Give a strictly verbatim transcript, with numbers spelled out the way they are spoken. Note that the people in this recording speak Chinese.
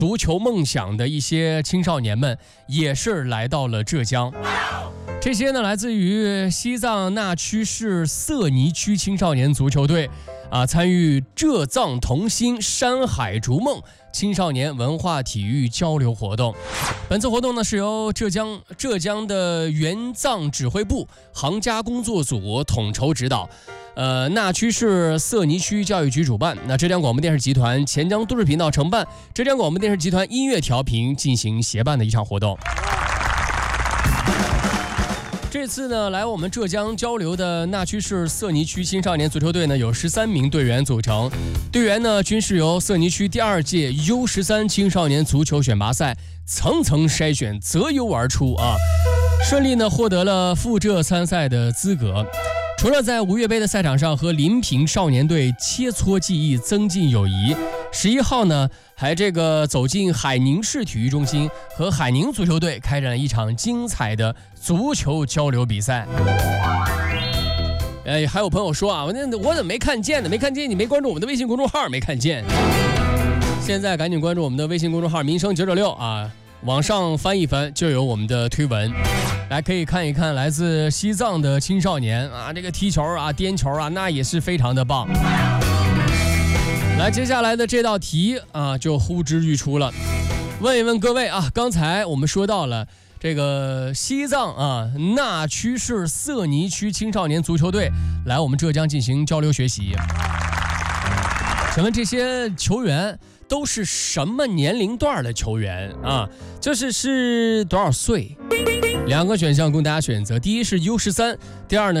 足球梦想的一些青少年们，也是来到了浙江。这些呢，来自于西藏那曲市色尼区青少年足球队啊，参与浙藏同心山海逐梦青少年文化体育交流活动。本次活动呢，是由浙江浙江的援藏指挥部杭嘉工作组统筹指导，呃，那曲市色尼区教育局主办，那浙江广播电视集团钱江都市频道承办，浙江广播电视集团音乐调频进行协办的一场活动。这次呢，来我们浙江交流的那曲市色尼区青少年足球队呢，有十三名队员组成。队员呢，均是由色尼区第二届 U 十三 青少年足球选拔赛层层筛选，择优而出啊，顺利呢获得了赴浙参赛的资格。除了在吴越杯的赛场上和临平少年队切磋技艺，增进友谊，十一号呢，还这个走进海宁市体育中心，和海宁足球队开展了一场精彩的足球交流比赛。哎，还有朋友说啊，我那我怎么没看见呢？没看见，你没关注我们的微信公众号，没看见。现在赶紧关注我们的微信公众号“民生九九六”啊，往上翻一翻就有我们的推文。来，可以看一看来自西藏的青少年啊，这个踢球啊、颠球啊，那也是非常的棒。来，接下来的这道题啊，就呼之欲出了。问一问各位啊，刚才我们说到了这个西藏啊那曲市色尼区青少年足球队来我们浙江进行交流学习，请问这些球员都是什么年龄段的球员啊？就是是多少岁？两个选项供大家选择，第一是 U 十三，第二呢